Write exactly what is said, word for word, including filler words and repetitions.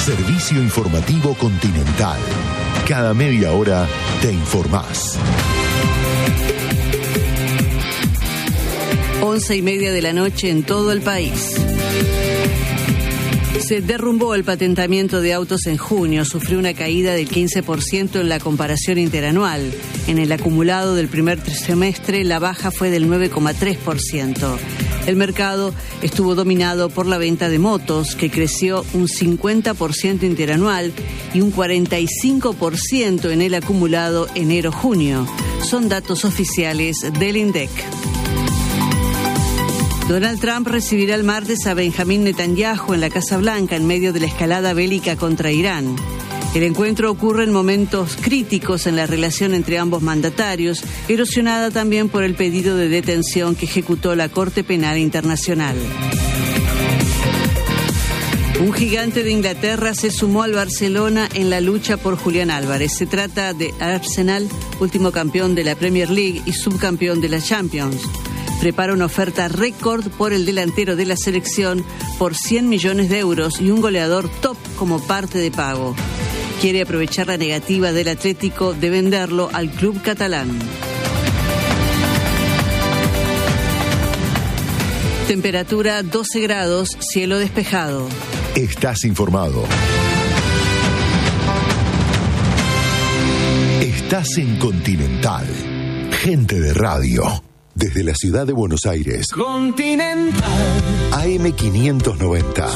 Servicio informativo Continental. Cada media hora te informás. Once y media de la noche en todo el país. Se derrumbó el patentamiento de autos en junio, sufrió una caída del quince por ciento en la comparación interanual. En el acumulado del primer trimestre, la baja fue del nueve coma tres por ciento. El mercado estuvo dominado por la venta de motos, que creció un cincuenta por ciento interanual y un cuarenta y cinco por ciento en el acumulado enero-junio. Son datos oficiales del INDEC. Donald Trump recibirá el martes a Benjamín Netanyahu en la Casa Blanca en medio de la escalada bélica contra Irán. El encuentro ocurre en momentos críticos en la relación entre ambos mandatarios, erosionada también por el pedido de detención que ejecutó la Corte Penal Internacional. Un gigante de Inglaterra se sumó al Barcelona en la lucha por Julián Álvarez. Se trata de Arsenal, último campeón de la Premier League y subcampeón de la Champions. Prepara una oferta récord por el delantero de la selección por cien millones de euros y un goleador top como parte de pago. Quiere aprovechar la negativa del Atlético de venderlo al club catalán. Temperatura doce grados, cielo despejado. Estás informado. Estás en Continental. Gente de radio. Desde la ciudad de Buenos Aires. Continental. A M quinientos noventa.